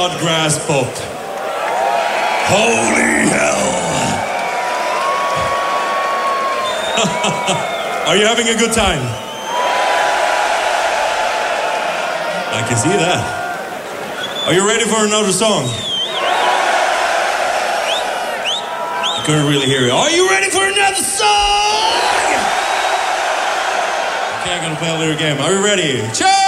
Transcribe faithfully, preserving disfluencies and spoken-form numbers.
Snodgrass Pop. Holy hell! Are you having a good time? I can see that. Are you ready for another song? I couldn't really hear you. Are you ready for another song? Okay, I'm gonna play a little game. Are you ready? Cheers!